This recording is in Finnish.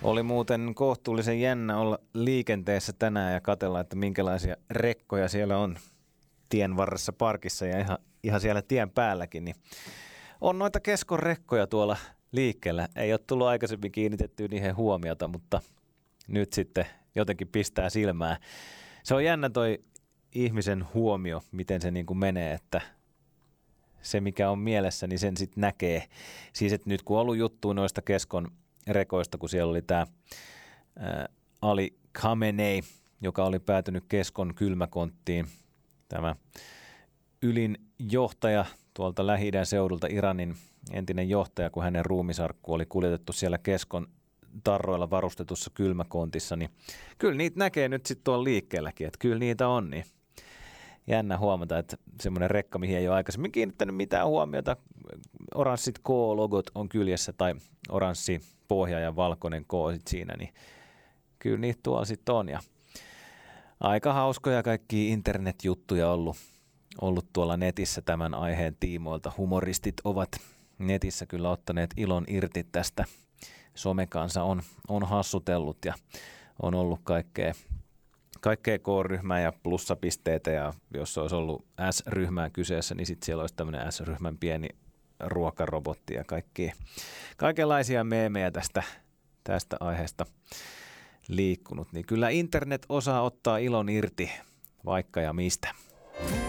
Oli muuten kohtuullisen jännä olla liikenteessä tänään ja katsella, että minkälaisia rekkoja siellä on tien varressa parkissa ja ihan siellä tien päälläkin. Niin on noita Keskon rekkoja tuolla liikkeellä. Ei ole tullut aikaisemmin kiinnitettyä niihin huomiota, mutta nyt sitten jotenkin pistää silmää. Se on jännä toi ihmisen huomio, miten se niin kuin menee, että se mikä on mielessä, niin sen sitten näkee. Siis että nyt kun on ollut juttua noista Keskon rekoista, kun siellä oli tämä Ali Khamenei, joka oli päätynyt Keskon kylmäkonttiin, tämä ylin johtaja tuolta Lähi-idän seudulta, Iranin entinen johtaja, kun hänen ruumisarkku oli kuljetettu siellä Keskon tarroilla varustetussa kylmäkontissa, niin kyllä niitä näkee nyt sitten tuolla liikkeelläkin, että kyllä niitä on, niin jännä huomata, että semmoinen rekka, mihin ei ole aikaisemmin kiinnittänyt mitään huomiota, oranssit K-logot on kyljessä tai oranssi pohja ja valkoinen K sit siinä, niin kyllä niitä tuolla sitten on ja aika hauskoja kaikkia internetjuttuja ollut tuolla netissä tämän aiheen tiimoilta. Humoristit ovat netissä kyllä ottaneet ilon irti tästä. Somekansa on hassutellut ja on ollut kaikkea K-ryhmää ja plussapisteitä ja jos olisi ollut S-ryhmää kyseessä, niin sitten siellä olisi tämmöinen S-ryhmän pieni ruokarobotti ja kaikenlaisia meemejä tästä aiheesta liikkunut. Niin kyllä internet osaa ottaa ilon irti vaikka ja mistä.